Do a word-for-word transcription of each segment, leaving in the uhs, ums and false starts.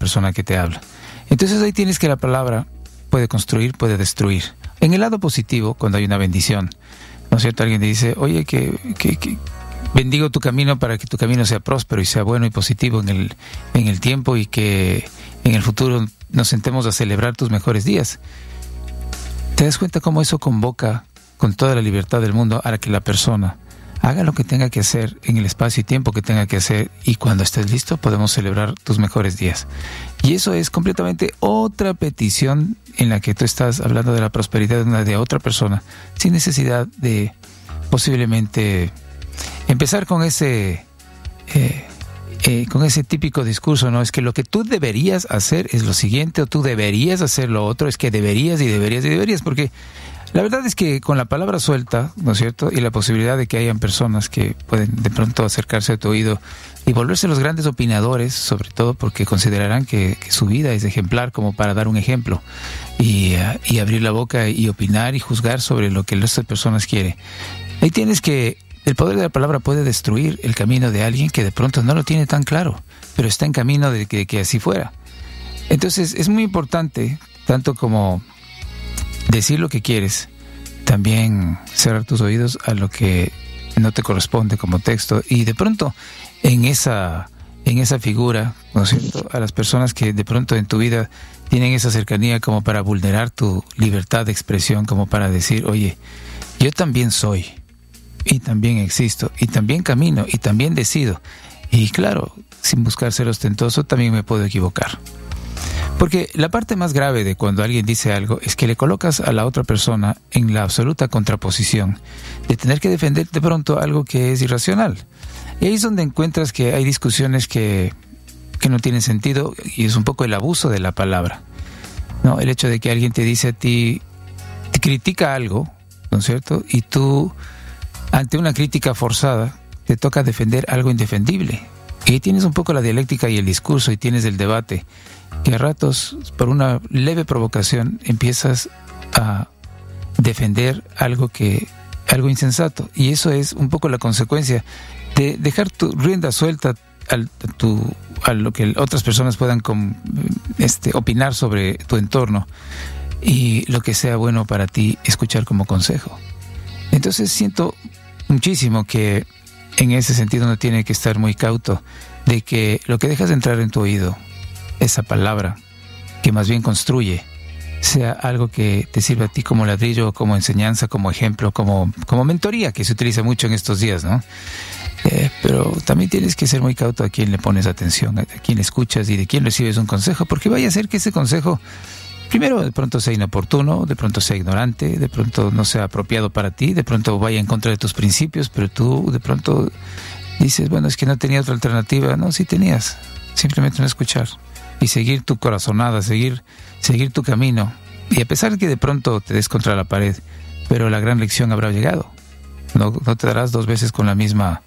persona que te habla. Entonces ahí tienes que la palabra puede construir, puede destruir. En el lado positivo, cuando hay una bendición, ¿no es cierto? Alguien te dice, oye, que, que, que bendigo tu camino para que tu camino sea próspero y sea bueno y positivo en el, en el tiempo, y que en el futuro nos sentemos a celebrar tus mejores días. ¿Te das cuenta cómo eso convoca con toda la libertad del mundo a que la persona haga lo que tenga que hacer en el espacio y tiempo que tenga que hacer, y cuando estés listo podemos celebrar tus mejores días? Y eso es completamente otra petición en la que tú estás hablando de la prosperidad de una de otra persona, sin necesidad de posiblemente empezar con ese eh, eh, con ese típico discurso, ¿no? Es que lo que tú deberías hacer es lo siguiente, o tú deberías hacer lo otro, es que deberías y deberías y deberías, porque la verdad es que con la palabra suelta, ¿no es cierto?, y la posibilidad de que hayan personas que pueden de pronto acercarse a tu oído y volverse los grandes opinadores, sobre todo porque considerarán que, que su vida es ejemplar como para dar un ejemplo y, uh, y abrir la boca y opinar y juzgar sobre lo que el resto de personas quiere. Ahí tienes que el poder de la palabra puede destruir el camino de alguien que de pronto no lo tiene tan claro, pero está en camino de que, de que así fuera. Entonces es muy importante, tanto como decir lo que quieres, también cerrar tus oídos a lo que no te corresponde como texto, y de pronto en esa en esa figura, ¿no es cierto?, a las personas que de pronto en tu vida tienen esa cercanía como para vulnerar tu libertad de expresión, como para decir, oye, yo también soy, y también existo, y también camino, y también decido, y claro, sin buscar ser ostentoso, también me puedo equivocar. Porque la parte más grave de cuando alguien dice algo es que le colocas a la otra persona en la absoluta contraposición de tener que defender de pronto algo que es irracional. Y ahí es donde encuentras que hay discusiones que, que no tienen sentido, y es un poco el abuso de la palabra, ¿no? El hecho de que alguien te dice a ti, te critica algo, ¿no es cierto?, y tú, ante una crítica forzada, te toca defender algo indefendible. Y ahí tienes un poco la dialéctica y el discurso, y tienes el debate, que a ratos, por una leve provocación, empiezas a defender algo que algo insensato. Y eso es un poco la consecuencia de dejar tu rienda suelta al, a, tu, a lo que otras personas puedan com, este, opinar sobre tu entorno, y lo que sea bueno para ti escuchar como consejo. Entonces siento muchísimo que en ese sentido uno tiene que estar muy cauto de que lo que dejas entrar en tu oído, esa palabra que más bien construye, sea algo que te sirva a ti como ladrillo, como enseñanza, como ejemplo, como, como mentoría, que se utiliza mucho en estos días, ¿no? Eh, pero también tienes que ser muy cauto a quién le pones atención, a quién escuchas y de quién recibes un consejo, porque vaya a ser que ese consejo, primero, de pronto sea inoportuno, de pronto sea ignorante, de pronto no sea apropiado para ti, de pronto vaya en contra de tus principios, pero tú de pronto dices, bueno, es que no tenía otra alternativa. No, sí tenías, simplemente no escuchar y seguir tu corazonada, seguir, seguir tu camino. Y a pesar de que de pronto te des contra la pared, pero la gran lección habrá llegado. No, no te darás dos veces con la misma,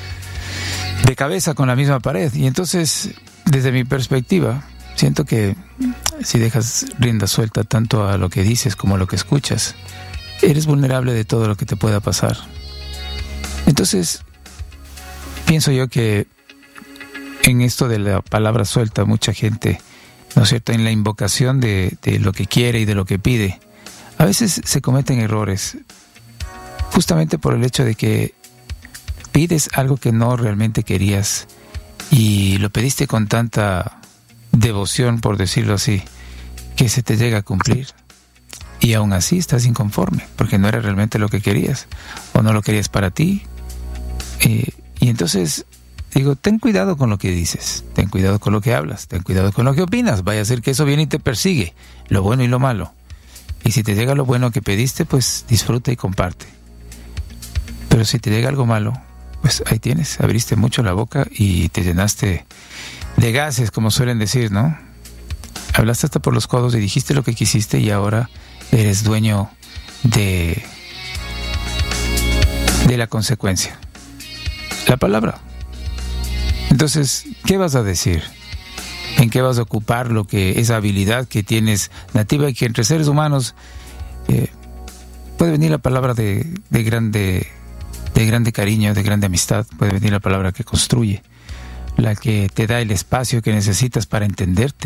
de cabeza con la misma pared. Y entonces, desde mi perspectiva, siento que si dejas rienda suelta tanto a lo que dices como a lo que escuchas, eres vulnerable de todo lo que te pueda pasar. Entonces, pienso yo que en esto de la palabra suelta, mucha gente, ¿no es cierto?, en la invocación de, de lo que quiere y de lo que pide, a veces se cometen errores, justamente por el hecho de que pides algo que no realmente querías, y lo pediste con tanta devoción, por decirlo así, que se te llega a cumplir, y aún así estás inconforme, porque no era realmente lo que querías, o no lo querías para ti. Eh, y entonces digo, ten cuidado con lo que dices, ten cuidado con lo que hablas, ten cuidado con lo que opinas. Vaya a ser que eso viene y te persigue, lo bueno y lo malo. Y si te llega lo bueno que pediste, pues disfruta y comparte. Pero si te llega algo malo, pues ahí tienes, abriste mucho la boca y te llenaste de gases, como suelen decir, ¿no? Hablaste hasta por los codos y dijiste lo que quisiste, y ahora eres dueño de, de la consecuencia. La palabra. Entonces, ¿qué vas a decir? ¿En qué vas a ocupar lo que esa habilidad que tienes nativa, y que entre seres humanos eh, puede venir la palabra de, de grande de grande cariño, de grande amistad, puede venir la palabra que construye, la que te da el espacio que necesitas para entenderte?